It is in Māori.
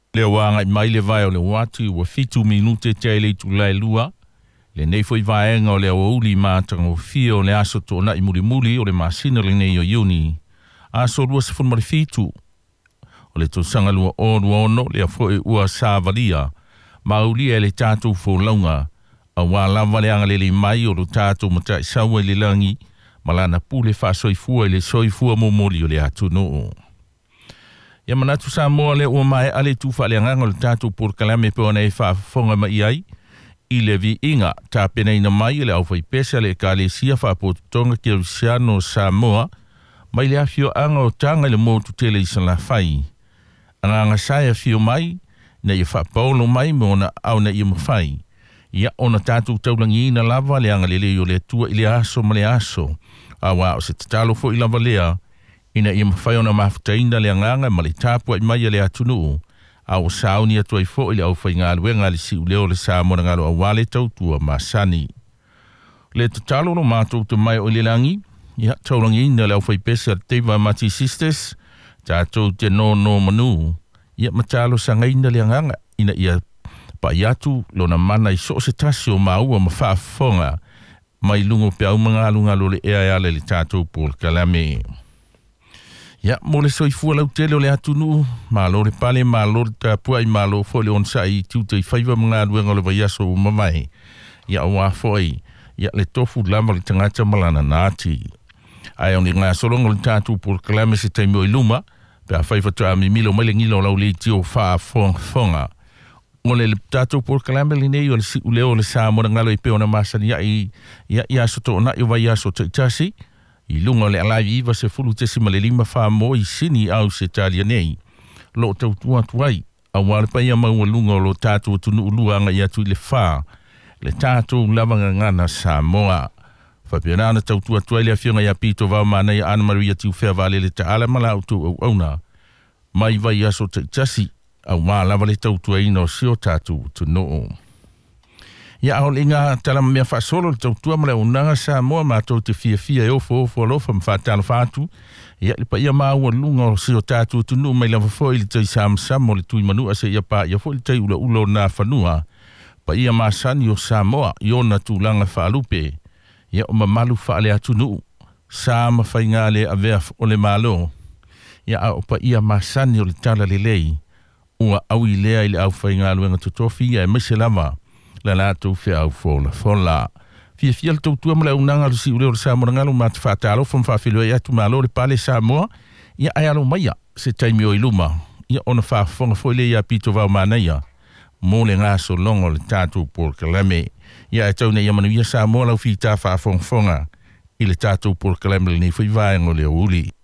Le wanga mai le vai o le watu wa fitu minute te le tu lai lua. Le nei foi vaenga o le uli mātanga o fio le aso tōna I muli o le masina le nei o iuni. Aso lua se funmari fitu. O le tōsanga lua ono le a foi ua sāvalia. Mauli e le tātou fōlaunga. A wā lava le anga le mai o lo tātou matai saua le langi. Malana pule wha soifua le soifua momoli o le atu noo. Ia manatu sa moa le ua mai ale tufa le anganga le tātou por kalame pe ona e whaafonga mai ai. I le vi inga tā penei na mai le au whai pesa le ka le sia whaapotonga ki au siano Samoa. Mai le afio anga o tanga le motu tele isa la whai. Anganga saia fio mai na i whaapaulo mai me ona au na i mawhai. Ia ona tātou taulangi ina lava le anga le o le tua I le aso ma le aso. Awa o se tatalo fo I lava lea. Ina I mawhai ona mafutaina le anganga ma le tāpua I mai le atunu. Au sauni atu ai fo I le au whai ngā luenga le si uleo le sā mona ngalo a wale tautua ma sani. Le tatalo no mātou te mai o le langi. Ia taulangi ina le au whai pesa Teiva Mati Sisters. Tātou te no manu. Ia matalo sa ngaina le anganga. Ina ia pa iatu lona mana I so se tasi o maua ma whaafonga. Mai lungo pe au mga alungalo le ea ale le tātou Paul Kalame. Ia, mo le soifua lau tele o le atunu, malo le pale, malo le tāpua I malo fo le onsa I tiuta I whaiva mga aluenga le vaiaso o mamai. Ia o wafoi, ia le tofu lama le tangata malana nāti. Ai o ni ngā solongo le tātou Paul Kalame se taimi o iluma, pe a whaiva tua mimilo mai le ngilo lau le tio whaafonga. O le tātou Paul Kalame le nei o le si uleo le sā mona ngalo I peona masani ia soto ona I vaiaso taitasi. I lunga le alai iwa se fulu tesi ma le lima wha mo I sini au se talia nei. Lo tau tua tuai, a wale pa ia maua lunga o lo tātou tunu uluanga I atu I le wha. Le tātou lavanga ngana Samoa. Whapianana tau tua tuai le awhionga I apito vau mana I Ana Maria tiu whea vale le taala mala au tau au auna. Mai vai aso taitasi, a wā lava le tau tuai no sio tātou tunu. Ia au inga talama mea whaasolo le tautua male unanga Samoa mātou te fia e ofo alofa mwhatalo whātu. Ia li pa ia maua lunga o sio tātou tunu mai lava foi li tai Samo le tui manua se ia pa ia foi li tai ula nā whanua. Pa ia masani o Samoa I ona tūlanga whaalupe. Ia o mamalu whaale atunu. Sama whainga le avea o le malo. Ia au pa ia masani o le tala le lei. Ua au I lea I le au whainga luenga tutofi ia e mese lama. La lato fe au fola. Fia le tautua mala unanga si uleo le Samoa ngalo mata whaatalo fam whawhilo e atu malo le pale Samoa. Ia ai alo maia se taimi o iluma. Ia ona whaafonga foile ia pito vau manaia. Mo le ngā so longo le tātou Paul Kalame. Ia e tauna ia manuia Samoa lau fita whaafonga. I le tātou Paul Kalame le nei whaivaengo le uli.